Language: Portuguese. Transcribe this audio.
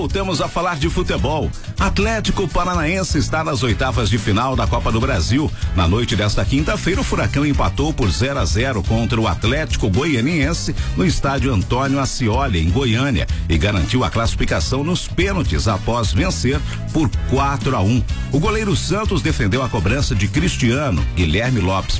Voltamos a falar de futebol. Atlético Paranaense está nas oitavas de final da Copa do Brasil. Na noite desta quinta-feira, o Furacão empatou por 0-0 contra o Atlético Goianiense no estádio Antônio Ascioli, em Goiânia, e garantiu a classificação nos pênaltis após vencer por 4-1. O goleiro Santos defendeu a cobrança de Cristiano. Guilherme Lopes